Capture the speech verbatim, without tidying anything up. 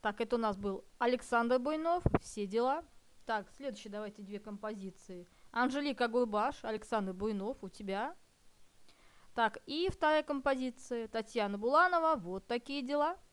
Так, это у нас был Александр Буйнов, все дела. Так, следующие давайте две композиции. Анжелика Гурбаш, Александр Буйнов, у тебя. Так, и вторая композиция. Татьяна Буланова, вот такие дела.